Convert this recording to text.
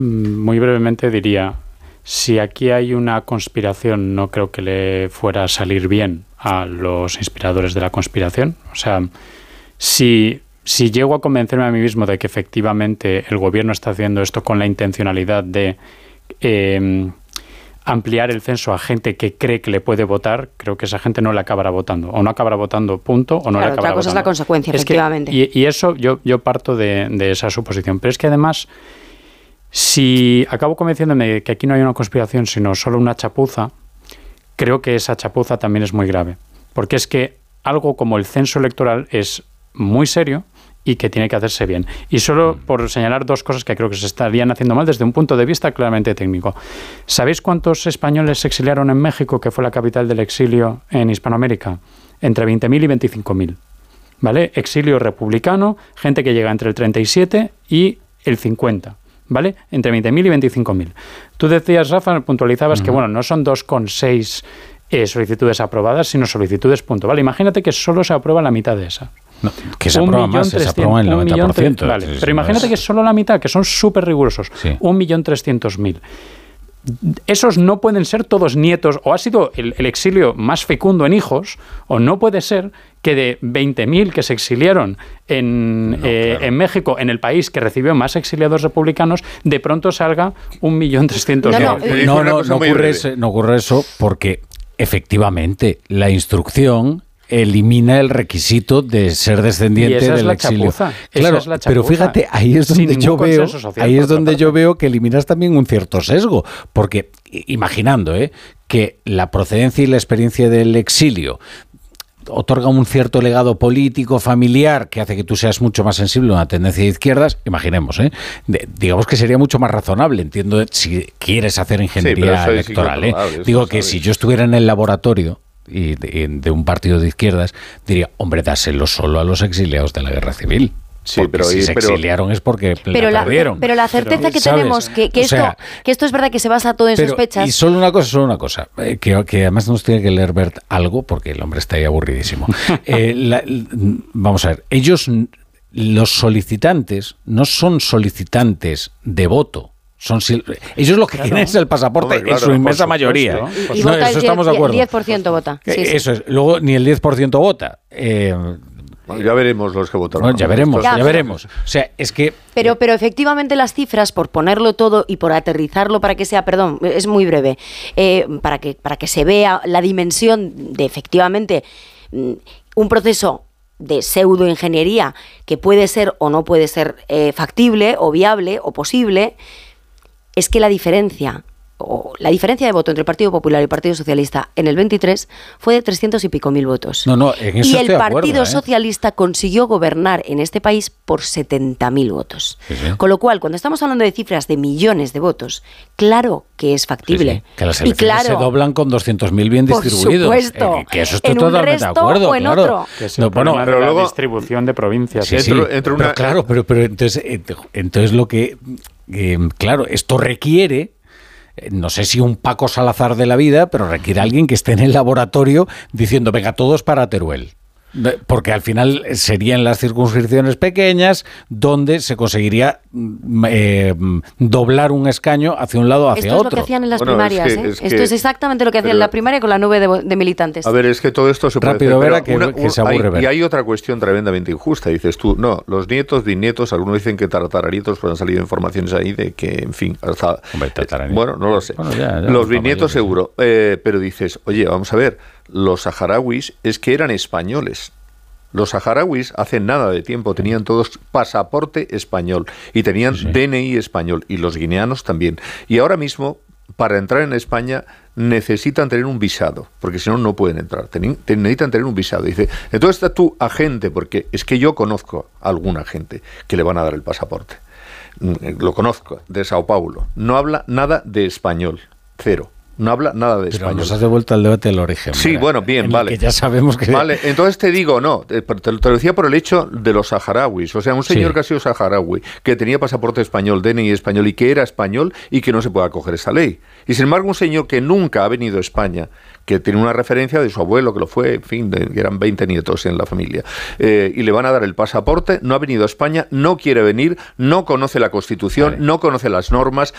Muy brevemente diría, si aquí hay una conspiración, no creo que le fuera a salir bien a los inspiradores de la conspiración. O sea, si llego a convencerme a mí mismo de que efectivamente el gobierno está haciendo esto con la intencionalidad de ampliar el censo a gente que cree que le puede votar, creo que esa gente no le acabará votando. O no acabará votando, punto, o no le acabará votando. Otra cosa es la consecuencia, efectivamente. Y eso yo parto de esa suposición. Pero es que además, si acabo convenciéndome de que aquí no hay una conspiración, sino solo una chapuza, creo que esa chapuza también es muy grave. Porque es que algo como el censo electoral es muy serio y que tiene que hacerse bien. Y solo por señalar dos cosas que creo que se estarían haciendo mal desde un punto de vista claramente técnico. ¿Sabéis cuántos españoles se exiliaron en México, que fue la capital del exilio en Hispanoamérica? Entre 20.000 y 25.000. ¿Vale? Exilio republicano, gente que llega entre el 37 y el 50. ¿Vale? Entre 20.000 y 25.000. Tú decías, Rafa, puntualizabas que, bueno, no son 2,6 solicitudes aprobadas, sino solicitudes punto. Vale, imagínate que solo se aprueba la mitad de esas. No, que se aprueba más, se aprueba el 90%. Vale, pero imagínate que es solo la mitad, que son súper rigurosos. Sí. 1.300.000. Esos no pueden ser todos nietos, o ha sido el exilio más fecundo en hijos, o no puede ser que de 20.000 que se exiliaron en México, en el país que recibió más exiliados republicanos, de pronto salga 1.300.000. No ocurre eso porque efectivamente la instrucción elimina el requisito de ser descendiente del exilio. Claro, pero fíjate, ahí es donde yo veo que eliminas también un cierto sesgo, porque imaginando que la procedencia y la experiencia del exilio otorga un cierto legado político, familiar, que hace que tú seas mucho más sensible a una tendencia de izquierdas, imaginemos, digamos que sería mucho más razonable, entiendo, si quieres hacer ingeniería electoral. Digo que si yo estuviera en el laboratorio y de un partido de izquierdas, diría, hombre, dáselo solo a los exiliados de la guerra civil. Sí, pero si se exiliaron es porque la perdieron. Pero la certeza que tenemos que esto es verdad que se basa todo en sospechas. Y solo una cosa, que además nos tiene que leer Bert algo, porque el hombre está ahí aburridísimo. Vamos a ver, los solicitantes, no son solicitantes de voto. Ellos lo que quieren es el pasaporte en su inmensa mayoría. Y vota eso estamos de acuerdo. El 10% vota. Eso es. Luego ni el 10% vota. Bueno, ya veremos los que votaron. Bueno, ya veremos. O sea, es que... Pero efectivamente las cifras, por ponerlo todo y por aterrizarlo para que sea, es muy breve, para que se vea la dimensión de efectivamente un proceso de pseudoingeniería que puede ser o no puede ser factible o viable o posible, es que la diferencia de voto entre el Partido Popular y el Partido Socialista en el 23 fue de 300 y pico mil votos. En eso y el Partido Socialista consiguió gobernar en este país por 70.000 votos. Sí. Con lo cual, cuando estamos hablando de cifras de millones de votos, claro que es factible. Que las elecciones se doblan con 200.000 bien distribuidos. Por supuesto. Que eso estoy totalmente de acuerdo. O en otro. Que se pero luego la distribución de provincias. Pero entonces lo que... claro, esto requiere, no sé si un Paco Salazar de la vida, pero requiere a alguien que esté en el laboratorio diciendo, venga, todos para Teruel. Porque al final serían las circunscripciones pequeñas donde se conseguiría doblar un escaño hacia un lado o hacia otro. Esto es lo que hacían en las primarias. Esto es exactamente lo que hacían en la primaria con la nube de militantes. A ver, es que todo esto se puede rápido hacer, que se aburre. Y hay otra cuestión tremendamente injusta. Dices tú, no, los nietos, bisnietos, algunos dicen que tataranietos, pues han salido informaciones ahí de que, en fin, hasta... Bueno, no lo sé. Bueno, ya, los bisnietos seguro. Pero dices, oye, vamos a ver, los saharauis es que eran españoles. Los saharauis hace nada de tiempo tenían todos pasaporte español y tenían DNI español, y los guineanos también. Y ahora mismo, para entrar en España, necesitan tener un visado, porque si no, no pueden entrar. Necesitan tener un visado. Dice, entonces está tu agente, porque es que yo conozco a alguna gente que le van a dar el pasaporte. Lo conozco, de Sao Paulo. No habla nada de español, cero. No habla nada de español. Pero nos has devuelto al debate del origen. Sí, bueno, bien, vale. Que ya sabemos que... Vale, entonces te digo, no, te lo decía por el hecho de los saharauis. O sea, un señor que ha sido saharaui, que tenía pasaporte español, DNI español, y que era español, y que no se puede acoger esa ley. Y sin embargo, un señor que nunca ha venido a España, que tiene una referencia de su abuelo, que lo fue, en fin, que eran 20 nietos en la familia, y le van a dar el pasaporte, no ha venido a España, no quiere venir, no conoce la Constitución, no conoce las normas,